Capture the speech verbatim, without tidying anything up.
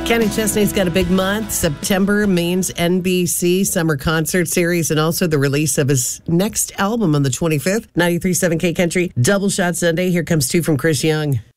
Kenny Chesney's got a big month. September means N B C Summer Concert Series and also the release of his next album on the twenty-fifth. ninety-three point seven K Country, Double Shot Sunday. Here comes two from Chris Young.